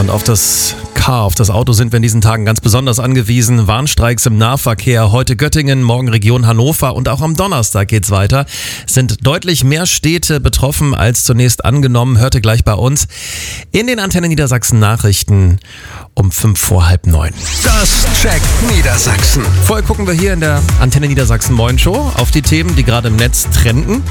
Und auf das Auto sind wir in diesen Tagen ganz besonders angewiesen. Warnstreiks im Nahverkehr. Heute Göttingen, morgen Region Hannover und auch am Donnerstag geht's weiter. Sind deutlich mehr Städte betroffen als zunächst angenommen. Hörte gleich bei uns in den Antenne Niedersachsen Nachrichten um 8:55. Das checkt Niedersachsen. Vorher gucken wir hier in der Antenne Niedersachsen Moin Show auf die Themen, die gerade im Netz trenden.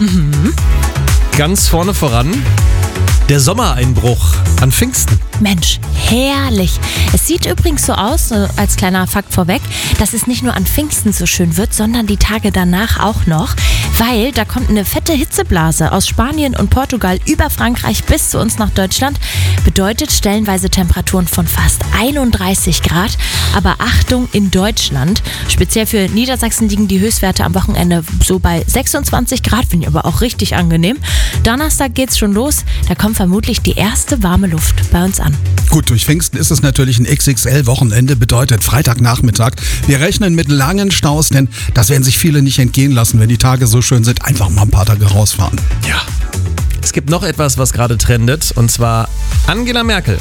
Ganz vorne voran der Sommereinbruch an Pfingsten. Mensch, herrlich. Es sieht übrigens so aus, als kleiner Fakt vorweg, dass es nicht nur an Pfingsten so schön wird, sondern die Tage danach auch noch, weil da kommt eine fette Hitzeblase aus Spanien und Portugal über Frankreich bis zu uns nach Deutschland. Bedeutet stellenweise Temperaturen von fast 31 Grad. Aber Achtung, in Deutschland, speziell für Niedersachsen liegen die Höchstwerte am Wochenende so bei 26 Grad, finde ich aber auch richtig angenehm. Donnerstag geht's schon los, da kommt vermutlich die erste warme Luft bei uns an. Gut, durch Pfingsten ist es natürlich ein XXL-Wochenende, bedeutet Freitagnachmittag. Wir rechnen mit langen Staus, denn das werden sich viele nicht entgehen lassen, wenn die Tage so schön sind, einfach mal ein paar Tage rausfahren. Ja. Es gibt noch etwas, was gerade trendet, und zwar Angela Merkel.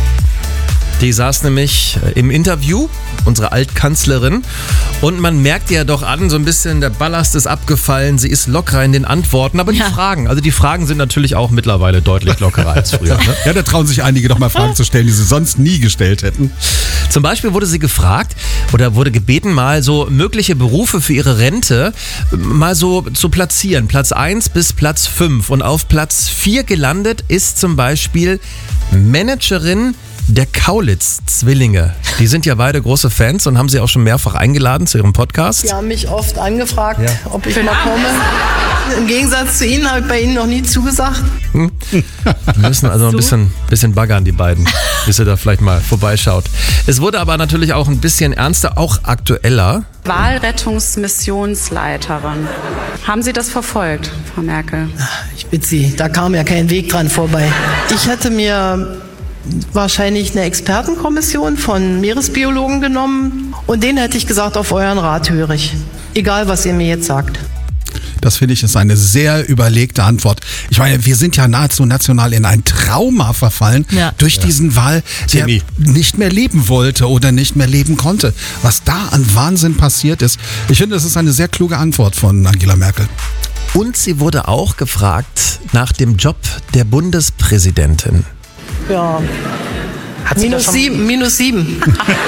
Die saß nämlich im Interview, unsere Altkanzlerin, und man merkt ihr doch an, so ein bisschen der Ballast ist abgefallen, sie ist lockerer in den Antworten, aber die Fragen sind natürlich auch mittlerweile deutlich lockerer als früher. Ne? Ja, da trauen sich einige doch mal Fragen zu stellen, die sie sonst nie gestellt hätten. Zum Beispiel wurde sie gefragt oder wurde gebeten, mal so mögliche Berufe für ihre Rente mal so zu platzieren. Platz 1 bis Platz 5. Und auf Platz 4 gelandet ist zum Beispiel Managerin der Kaulitz-Zwillinge. Die sind ja beide große Fans und haben sie auch schon mehrfach eingeladen zu ihrem Podcast. Sie haben mich oft angefragt, ob ich mal komme. Im Gegensatz zu Ihnen habe ich bei Ihnen noch nie zugesagt. Wir müssen also ein bisschen baggern, die beiden, bis ihr da vielleicht mal vorbeischaut. Es wurde aber natürlich auch ein bisschen ernster, auch aktueller. Wahlrettungsmissionsleiterin. Haben Sie das verfolgt, Frau Merkel? Ich bitte Sie, da kam ja kein Weg dran vorbei. Ich hätte mir wahrscheinlich eine Expertenkommission von Meeresbiologen genommen und denen hätte ich gesagt, auf euren Rat höre ich. Egal, was ihr mir jetzt sagt. Das finde ich ist eine sehr überlegte Antwort. Ich meine, wir sind ja nahezu national in ein Trauma verfallen durch diesen Wahl, der nicht mehr leben wollte oder nicht mehr leben konnte. Was da an Wahnsinn passiert ist. Ich finde, das ist eine sehr kluge Antwort von Angela Merkel. Und sie wurde auch gefragt nach dem Job der Bundespräsidentin. Ja, minus 7.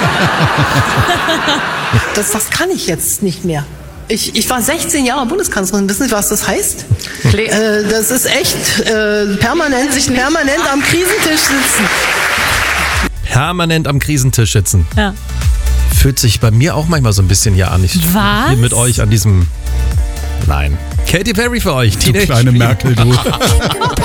Das kann ich jetzt nicht mehr. Ich war 16 Jahre Bundeskanzlerin. Wissen Sie, was das heißt? Das ist echt permanent am Krisentisch sitzen. Permanent am Krisentisch sitzen. Ja. Fühlt sich bei mir auch manchmal so ein bisschen an. Ich Was? mit euch an diesem... Nein. Katy Perry für euch. Du kleine Merkel, du.